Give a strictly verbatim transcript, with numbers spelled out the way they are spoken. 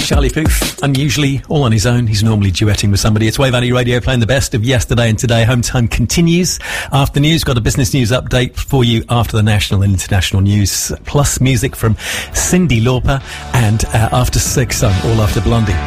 Charlie Puth, unusually all on his own. He's normally duetting with somebody. It's Wave Valley Radio playing the best of yesterday and today. Home time continues. After news, got a business news update for you after the national and international news, plus music from Cyndi Lauper, and uh, after six, um, all after Blondie.